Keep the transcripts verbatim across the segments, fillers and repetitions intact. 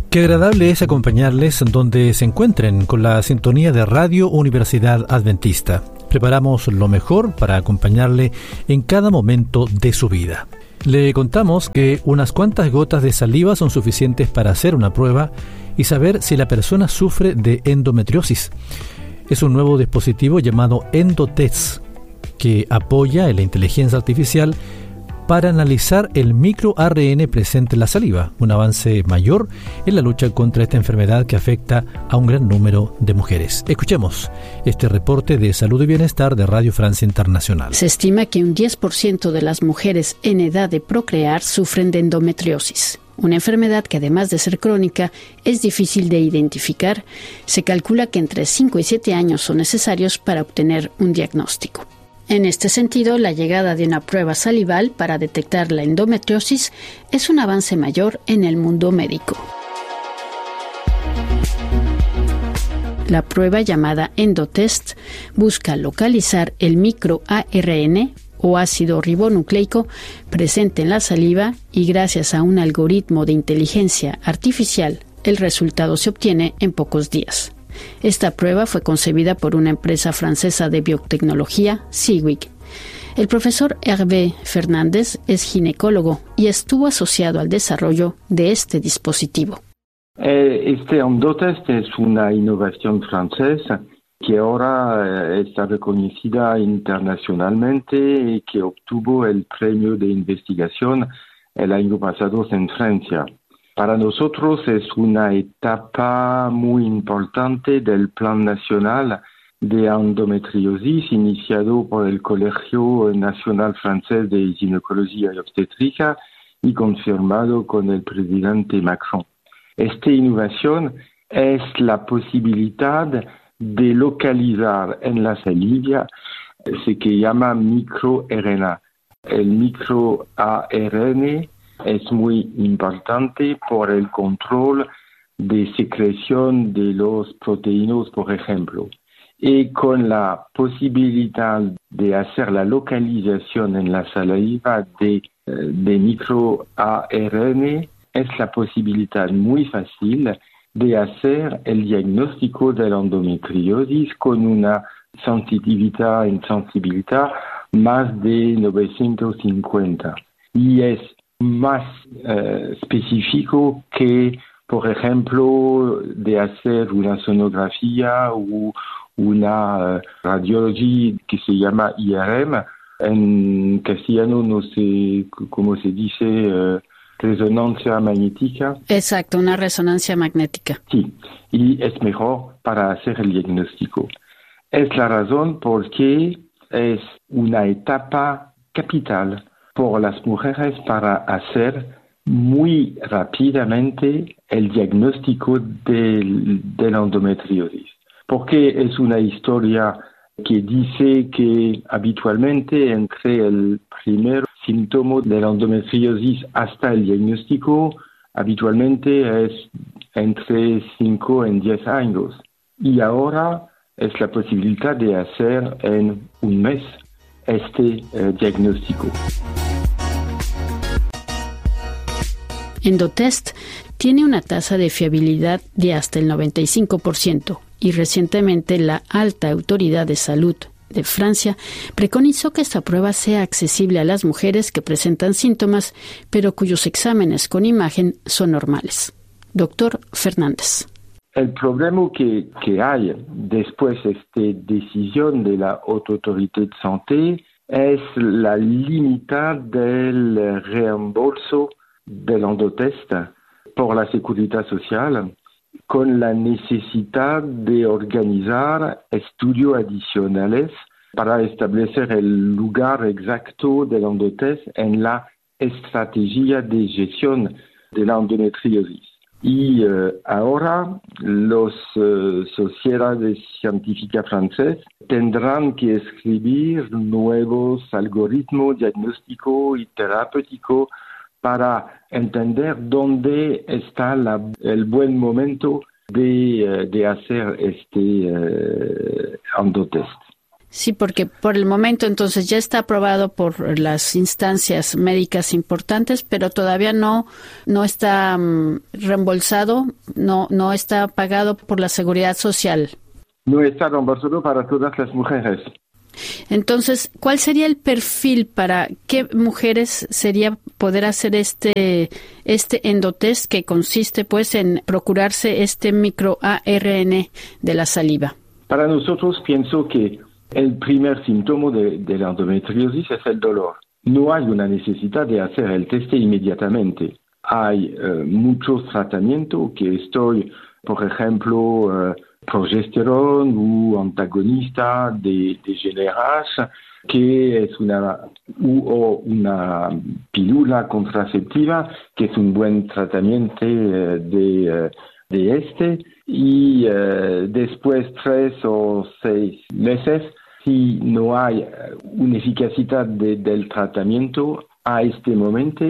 Qué agradable es acompañarles donde se encuentren con la sintonía de Radio Universidad Adventista. Preparamos lo mejor para acompañarle en cada momento de su vida. Le contamos que unas cuantas gotas de saliva son suficientes para hacer una prueba y saber si la persona sufre de endometriosis. Es un nuevo dispositivo llamado EndoTest que apoya en la inteligencia artificial para analizar el microA R N presente en la saliva, un avance mayor en la lucha contra esta enfermedad que afecta a un gran número de mujeres. Escuchemos este reporte de Salud y Bienestar de Radio Francia Internacional. Se estima que un diez por ciento de las mujeres en edad de procrear sufren de endometriosis, una enfermedad que además de ser crónica es difícil de identificar. Se calcula que entre cinco y siete años son necesarios para obtener un diagnóstico. En este sentido, la llegada de una prueba salival para detectar la endometriosis es un avance mayor en el mundo médico. La prueba llamada EndoTest busca localizar el microA R N o ácido ribonucleico presente en la saliva y gracias a un algoritmo de inteligencia artificial, el resultado se obtiene en pocos días. Esta prueba fue concebida por una empresa francesa de biotecnología, Siwick. El profesor Hervé Fernández es ginecólogo y estuvo asociado al desarrollo de este dispositivo. Este EndoTest es una innovación francesa que ahora está reconocida internacionalmente y que obtuvo el premio de investigación el año pasado en Francia. Para nosotros es una etapa muy importante del Plan Nacional de Endometriosis iniciado por el Colegio Nacional Francés de Ginecología y Obstétrica y confirmado con el presidente Macron. Esta innovación es la posibilidad de localizar en la saliva lo que llama microR N A. El microA R N es muy importante por el control de secreción de los proteínas, por ejemplo. Y con la posibilidad de hacer la localización en la saliva de, de microA R N, es la posibilidad muy fácil de hacer el diagnóstico de la endometriosis con una sensitividad y sensibilidad más de novecientos cincuenta. Y es más eh, específico que, por ejemplo, de hacer una sonografía o una uh, radiología que se llama I R M. En castellano no sé cómo se dice, uh, resonancia magnética. Exacto, una resonancia magnética. Sí, y es mejor para hacer el diagnóstico. Es la razón por qué es una etapa capital por las mujeres para hacer muy rápidamente el diagnóstico de, de la endometriosis. Porque es una historia que dice que habitualmente entre el primer síntoma de la endometriosis hasta el diagnóstico, habitualmente es entre cinco y diez años. Y ahora es la posibilidad de hacer en un mes este eh, diagnóstico. EndoTest tiene una tasa de fiabilidad de hasta el noventa y cinco por ciento y recientemente la Alta Autoridad de Salud de Francia preconizó que esta prueba sea accesible a las mujeres que presentan síntomas, pero cuyos exámenes con imagen son normales. Doctor Fernández. El problema que, que hay después de esta decisión de la Autoridad de Santé es la limita del reembolso del EndoTest por la Seguridad Social, con la necesidad de organizar estudios adicionales para establecer el lugar exacto del EndoTest en la estrategia de gestión de la endometriosis. Y uh, ahora las uh, sociedades científicas francesas tendrán que escribir nuevos algoritmos diagnósticos y terapéuticos para entender dónde está la, el buen momento de, de hacer este uh, EndoTest. Sí, porque por el momento entonces ya está aprobado por las instancias médicas importantes, pero todavía no no está um, reembolsado, no no está pagado por la Seguridad Social. No está reembolsado para todas las mujeres. Entonces, ¿cuál sería el perfil para qué mujeres sería poder hacer este este endotest que consiste pues en procurarse este micro A R N de la saliva? Para nosotros pienso que el primer síntoma de, de la endometriosis es el dolor. No hay una necesidad de hacer el test inmediatamente. Hay uh, muchos tratamientos que estoy, por ejemplo, uh, progesterona o antagonista de, de generase, que es una, u, o una píldora contraceptiva, que es un buen tratamiento uh, de, uh, de este, y uh, después tres o seis meses, si no hay una eficacia de, del tratamiento a este momento,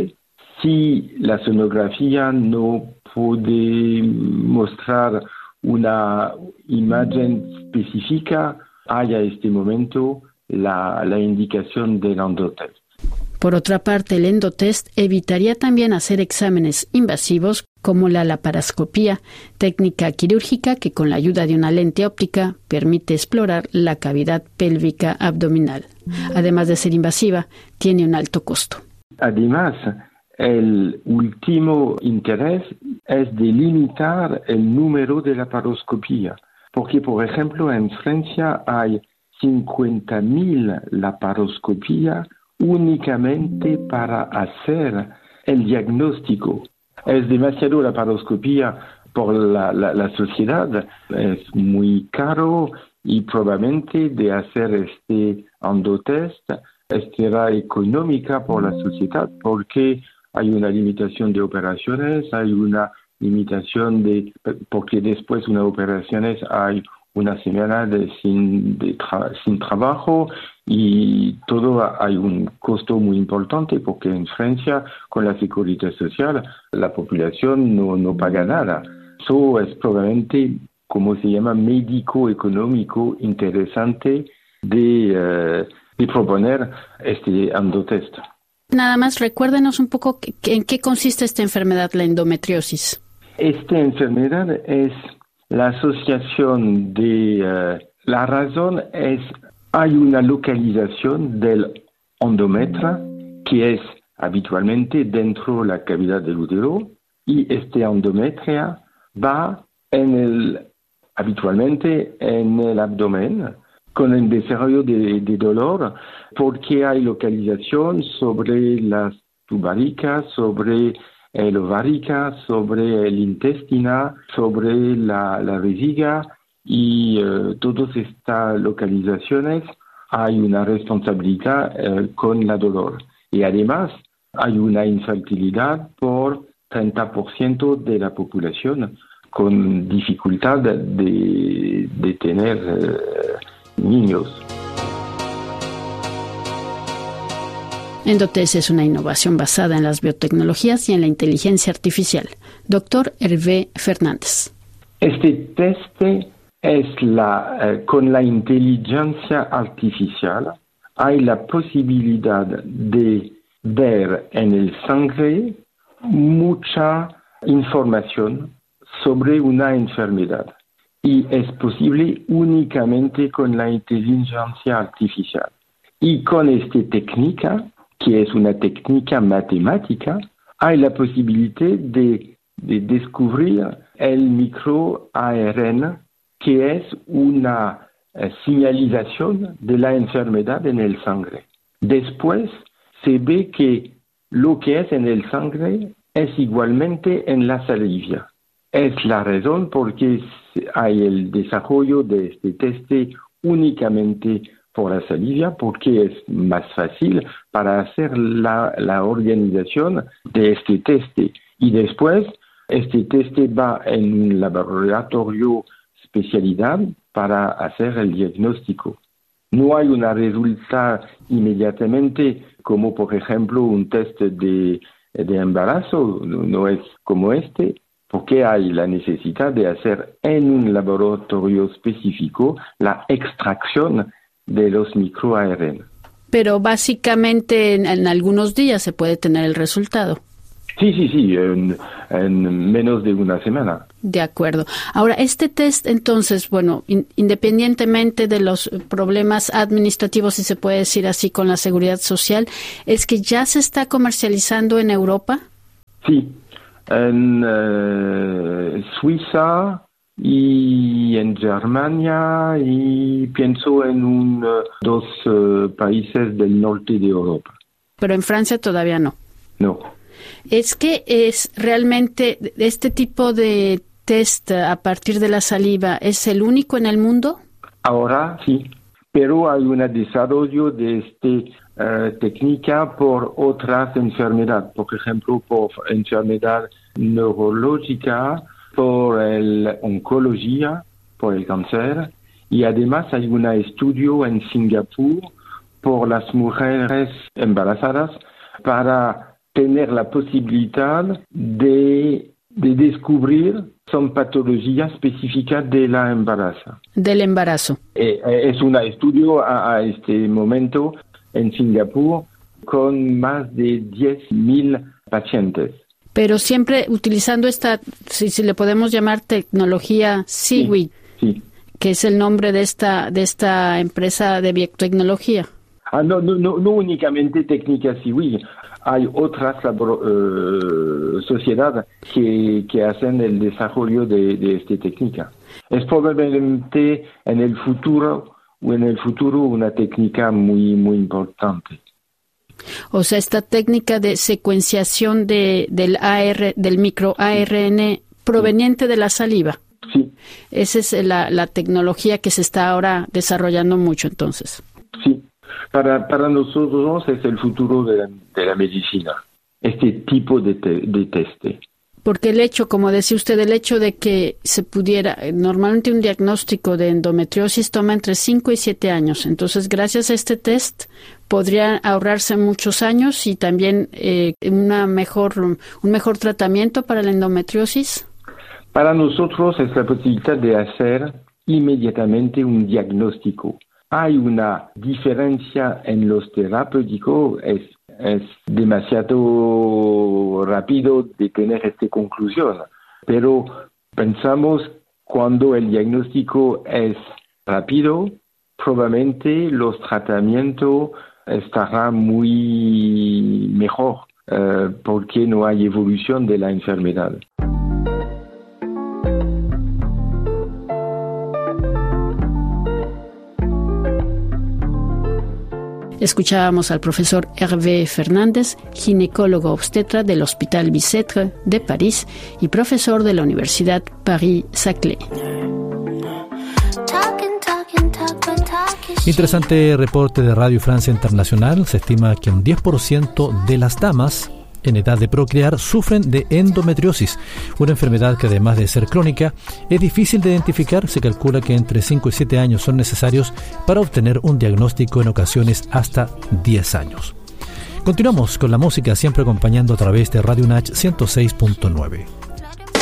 si la sonografía no puede mostrar una imagen específica, hay a este momento la, la indicación del endotest. Por otra parte, el endotest evitaría también hacer exámenes invasivos como la laparoscopía, técnica quirúrgica que con la ayuda de una lente óptica permite explorar la cavidad pélvica abdominal. Además de ser invasiva, tiene un alto costo. Además, el último interés es de limitar el número de laparoscopía, porque, por ejemplo, en Francia hay cincuenta mil laparoscopías únicamente para hacer el diagnóstico. Es demasiado laparoscopía por la, la, la sociedad, es muy caro y probablemente de hacer este endotest será económica por la sociedad porque hay una limitación de operaciones, hay una limitación de, porque después de unas operaciones hay una semana de sin, de tra, sin trabajo y todo hay un costo muy importante porque en Francia con la seguridad social la población no, no paga nada. Eso es probablemente, como se llama, médico-económico interesante de, uh, de proponer este endotest. Nada más recuérdenos un poco que, que, en qué consiste esta enfermedad, la endometriosis. Esta enfermedad es la asociación de... Uh, la razón es, hay una localización del endometrio que es habitualmente dentro de la cavidad del útero y este endometrio va en el, habitualmente en el abdomen con el desarrollo de, de dolor porque hay localización sobre las tubaricas, sobre el ovárica, sobre el intestino, sobre la, la vejiga y uh, todas estas localizaciones hay una responsabilidad uh, con la dolor. Y además hay una infertilidad por treinta por ciento de la población con dificultad de, de tener uh, niños. Endotest es una innovación basada en las biotecnologías y en la inteligencia artificial. Doctor Hervé Fernández. Este test es la, eh, con la inteligencia artificial, hay la posibilidad de ver en el sangre mucha información sobre una enfermedad. Y es posible únicamente con la inteligencia artificial. Y con esta técnica, que es una técnica matemática, hay la posibilidad de, de descubrir el micro A R N, que es una eh, señalización de la enfermedad en el sangre. Después se ve que lo que es en el sangre es igualmente en la saliva. Es la razón por qué hay el desarrollo de este test únicamente por la saliva, porque es más fácil para hacer la, la organización de este test. Y después, este test va en un laboratorio especialidad para hacer el diagnóstico. No hay un resultado inmediatamente, como por ejemplo un test de, de embarazo, no, no es como este, porque hay la necesidad de hacer en un laboratorio específico la extracción de los micro A R N. Pero básicamente en, en algunos días se puede tener el resultado. Sí, sí, sí, en, en menos de una semana. De acuerdo. Ahora, este test, entonces, bueno, in, independientemente de los problemas administrativos, si se puede decir así, con la seguridad social, ¿es que ya se está comercializando en Europa? Sí, en uh, Suiza y en Germania y pienso en un, uh, dos uh, países del norte de Europa. Pero en Francia todavía no. No. Es que es realmente este tipo de test a partir de la saliva, ¿es el único en el mundo? Ahora sí, pero hay un desarrollo de esta uh, técnica por otras enfermedades, por ejemplo, por enfermedad neurológica, por la oncología, por el cáncer, y además hay un estudio en Singapur por las mujeres embarazadas para tener la posibilidad de, de descubrir son patologías específicas de la embarazo. Del embarazo. Eh, es un estudio a, a este momento en Singapur con más de diez mil pacientes. Pero siempre utilizando esta, si, si le podemos llamar tecnología SIWI, sí, sí. Que es el nombre de esta de esta empresa de biotecnología. Ah, no, no, no, no únicamente técnica SIWI. Hay otras uh, sociedades que, que hacen el desarrollo de, de esta técnica. Es probablemente en el futuro o en el futuro una técnica muy muy importante. O sea, esta técnica de secuenciación de del A R del micro A R N proveniente de la saliva. Sí. Esa es la, la tecnología que se está ahora desarrollando mucho, entonces. Sí. Para, para nosotros es el futuro de la, de la medicina, este tipo de, te, de teste. Porque el hecho, como decía usted, el hecho de que se pudiera, normalmente un diagnóstico de endometriosis toma entre cinco y siete años. Entonces, gracias a este test, podría ahorrarse muchos años y también eh, una mejor, un mejor tratamiento para la endometriosis. Para nosotros es la posibilidad de hacer inmediatamente un diagnóstico. Hay una diferencia en los terapéuticos, es, es demasiado rápido de tener esta conclusión, pero pensamos cuando el diagnóstico es rápido, probablemente los tratamientos estarán muy mejor uh, porque no hay evolución de la enfermedad. Escuchábamos al profesor Hervé Fernández, ginecólogo obstetra del Hospital Bicêtre de París y profesor de la Universidad Paris-Saclay. Interesante reporte de Radio Francia Internacional. Se estima que un diez por ciento de las damas en edad de procrear sufren de endometriosis, una enfermedad que además de ser crónica, es difícil de identificar. Se calcula que entre cinco y siete años son necesarios para obtener un diagnóstico, en ocasiones hasta diez años. Continuamos con la música, siempre acompañando a través de Radio Nach ciento seis punto nueve.